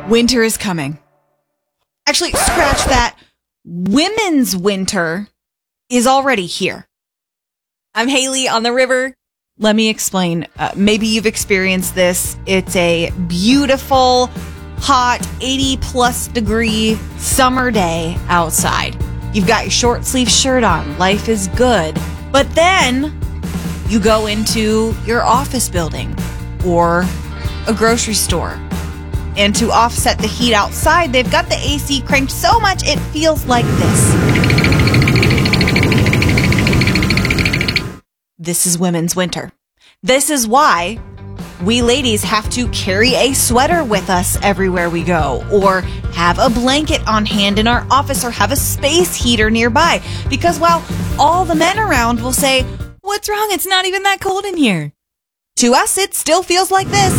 Winter is coming. Actually, scratch that. Women's winter is already here. I'm Haley on the river. Let me explain. Maybe you've experienced this. It's a beautiful, hot, 80-plus degree summer day outside. You've got your short sleeve shirt on. Life is good. But then you go into your office building or a grocery store. And to offset the heat outside, they've got the AC cranked so much it feels like this. This is women's winter. This is why we ladies have to carry a sweater with us everywhere we go, or have a blanket on hand in our office, or have a space heater nearby. Because while all the men around will say, "What's wrong? It's not even that cold in here." To us, it still feels like this.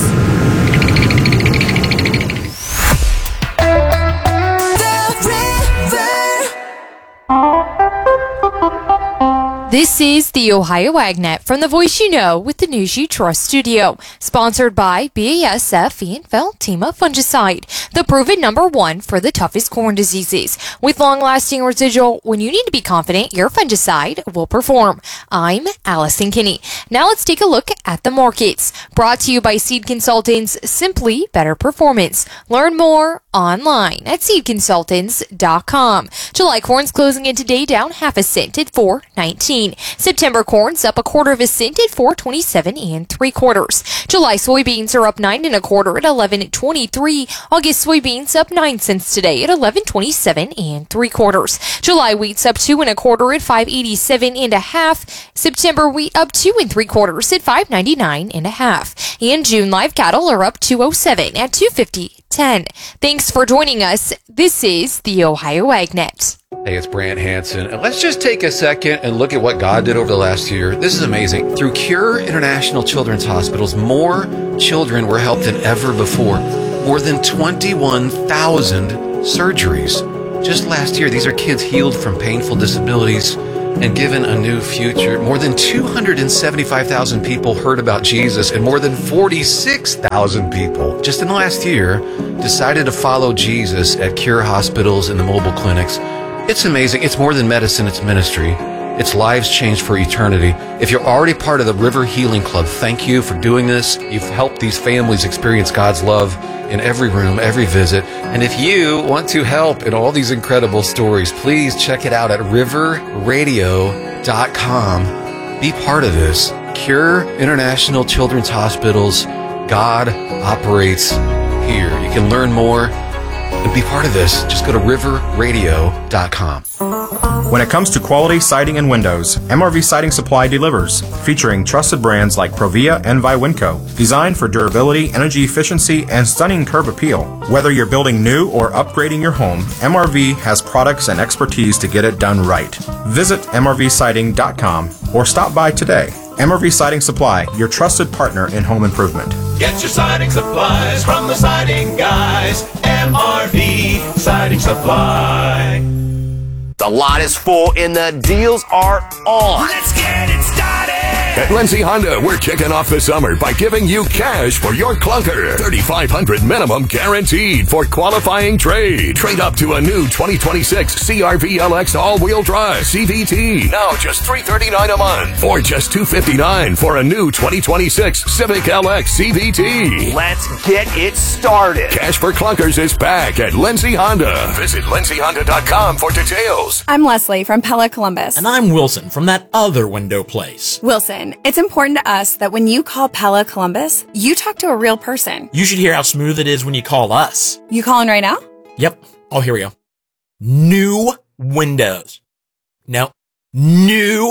This is the Ohio AgNet from the Voice You Know with the News You Trust studio. Sponsored by BASF and Veltima Fungicide, the proven #1 for the toughest corn diseases. With long-lasting residual, when you need to be confident your fungicide will perform. I'm Allison Kinney. Now let's take a look at the markets. Brought to you by Seed Consultants, simply better performance. Learn more online at seedconsultants.com. July corn's closing in today down half a cent at $4.19. September corn's up 1/4 cent at $4.27 3/4. July soybeans are up 9 1/4 at $11.23. August soybeans up 9 cents today at $11.27 3/4. July wheat's up 2 1/4 at $5.87 1/2. September wheat up 2 3/4 at $5.99 1/2. And June live cattle are up 207 at $250.10. Thanks for joining us. This is the Ohio AgNet. Hey, it's Brant Hansen, and let's just take a second and look at what God did over the last year. This is amazing. Through Cure International Children's Hospitals, more children were helped than ever before. More than 21,000 surgeries. Just last year, these are kids healed from painful disabilities and given a new future. More than 275,000 people heard about Jesus, and more than 46,000 people just in the last year decided to follow Jesus at Cure hospitals and the mobile clinics. It's amazing. It's more than medicine, it's ministry. It's lives changed for eternity. If you're already part of the River Healing Club, thank you for doing this. You've helped these families experience God's love in every room, every visit. And if you want to help in all these incredible stories, please check it out at riverradio.com. Be part of this. Cure International Children's Hospitals. God operates here. You can learn more and be part of this. Just go to riverradio.com. When it comes to quality siding and windows, MRV Siding Supply delivers, featuring trusted brands like Provia and Viwinco, designed for durability, energy efficiency, and stunning curb appeal. Whether you're building new or upgrading your home, MRV has products and expertise to get it done right. Visit mrvsiding.com or stop by today. MRV Siding Supply, your trusted partner in home improvement. Get your siding supplies from the siding guys. MRV Siding Supply. The lot is full and the deals are on. Let's get it started. At Lindsay Honda, we're kicking off the summer by giving you cash for your clunker. $3,500 minimum guaranteed for qualifying trade. Trade up to a new 2026 CR-V LX all-wheel drive CVT. Now just $339 a month. Or just $259 for a new 2026 Civic LX CVT. Let's get it started. Cash for clunkers is back at Lindsay Honda. Visit lindsayhonda.com for details. I'm Leslie from Pella Columbus. And I'm Wilson from that other window place. Wilson, it's important to us that when you call Pella Columbus, you talk to a real person. You should hear how smooth it is when you call us. You calling right now? Yep. Oh, here we go. New windows. No. New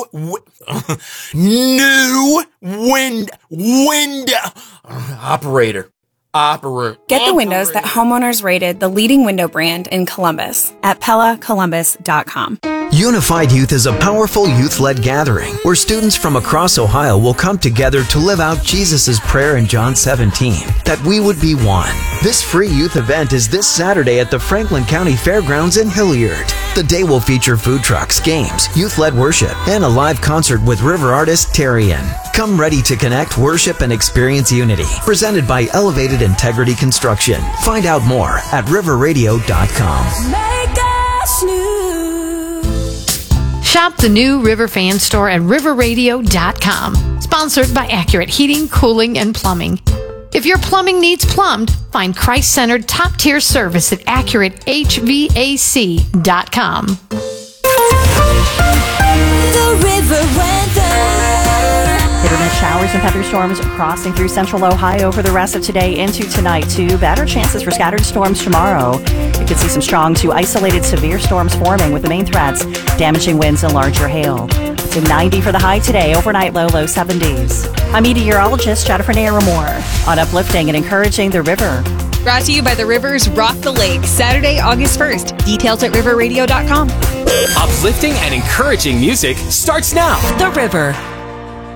window. Operator. Get the windows that homeowners rated the leading window brand in Columbus at PellaColumbus.com. Unified Youth is a powerful youth-led gathering where students from across Ohio will come together to live out Jesus' prayer in John 17, that we would be one. This free youth event is this Saturday at the Franklin County Fairgrounds in Hilliard. The day will feature food trucks, games, youth-led worship, and a live concert with river artist Terrian. Come ready to connect, worship, and experience unity. Presented by Elevated Integrity Construction. Find out more at riverradio.com. Make us new. Shop the new River Fan Store at riverradio.com. Sponsored by Accurate Heating, Cooling, and Plumbing. If your plumbing needs plumbed, find Christ-centered top-tier service at AccurateHVAC.com. The river weather. Hit or miss showers and thunderstorms crossing through central Ohio for the rest of today into tonight, too. Better chances for scattered storms tomorrow. You could see some strong to isolated severe storms forming, with the main threats damaging winds and larger hail. It's a 90 for the high today, overnight low 70s. I'm meteorologist Jennifer Naramore on uplifting and encouraging the river. Brought to you by The Rivers Rock the Lake, Saturday, August 1st. Details at riverradio.com. Uplifting and encouraging music starts now. The River.